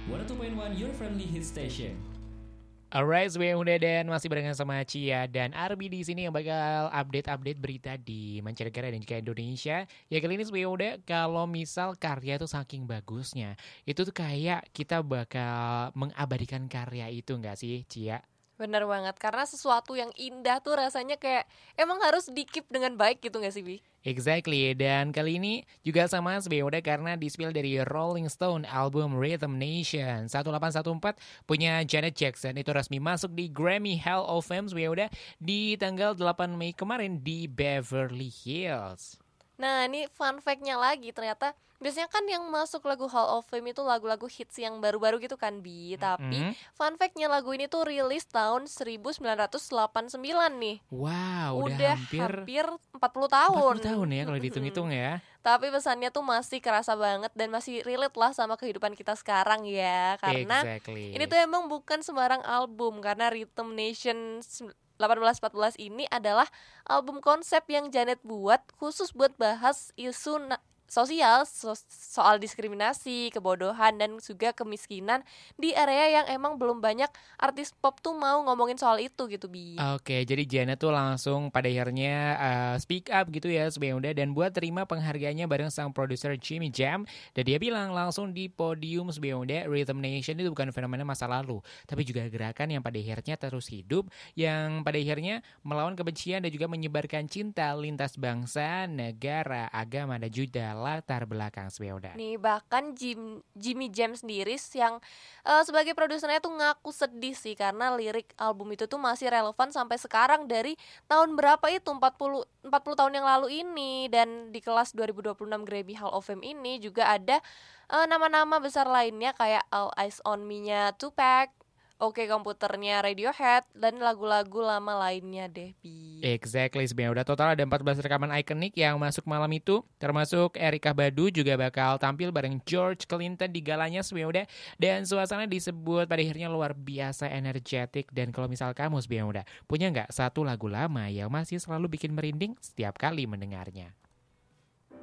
102.1 Your Friendly Hit Station. Alright, gue udah dan masih barengan sama Cia dan Arbi di sini yang bakal update berita di mancanegara dan juga Indonesia. Ya kali ini gue udah kalau misal karya itu saking bagusnya, itu tuh kayak kita bakal mengabadikan karya itu nggak sih, Cia? Bener banget, karena sesuatu yang indah tuh rasanya kayak emang harus di-keep dengan baik gitu gak sih, Bi? Exactly, dan kali ini juga sama udah karena di-spill dari Rolling Stone album Rhythm Nation 1814 punya Janet Jackson itu resmi masuk di Grammy Hall of Fame udah di tanggal 8 Mei kemarin di Beverly Hills. Nah ini fun fact-nya lagi, ternyata biasanya kan yang masuk lagu Hall of Fame itu lagu-lagu hits yang baru-baru gitu kan, Bi. Tapi fun fact-nya lagu ini tuh rilis tahun 1989 nih. Wow, udah hampir 40 tahun. 40 tahun ya kalau dihitung-hitung ya. Tapi pesannya tuh masih kerasa banget dan masih relate lah sama kehidupan kita sekarang ya. Karena ini tuh emang bukan sembarang album, karena Rhythm Nation 1814 ini adalah album konsep yang Janet buat khusus buat bahas isu sosial, soal diskriminasi, kebodohan, dan juga kemiskinan di area yang emang belum banyak artis pop tuh mau ngomongin soal itu gitu, Bi. Oke, jadi Janet tuh langsung pada akhirnya speak up gitu ya sebenarnya dan buat terima penghargaannya bareng sang produser Jimmy Jam, dan dia bilang langsung di podium sebenarnya Rhythm Nation itu bukan fenomena masa lalu, tapi juga gerakan yang pada akhirnya terus hidup, yang pada akhirnya melawan kebencian dan juga menyebarkan cinta lintas bangsa, negara, agama, dan juga latar belakang sebenarnya. Nih bahkan Jimmy Jam sendiri yang sebagai produsernya tuh ngaku sedih sih karena lirik album itu tuh masih relevan sampai sekarang dari tahun berapa itu 40 tahun yang lalu ini. Dan di kelas 2026 Grammy Hall of Fame ini juga ada nama-nama besar lainnya kayak All Eyes on Me-nya Tupac, Oke Komputernya Radiohead, dan lagu-lagu lama lainnya deh, Bi. Exactly, sebenarnya udah total ada 14 rekaman ikonik yang masuk malam itu, termasuk Erykah Badu juga bakal tampil bareng George Clinton di galanya sebenarnya udah, dan suasana disebut pada akhirnya luar biasa energetik. Dan kalau misal kamu sebenarnya udah punya nggak satu lagu lama yang masih selalu bikin merinding setiap kali mendengarnya?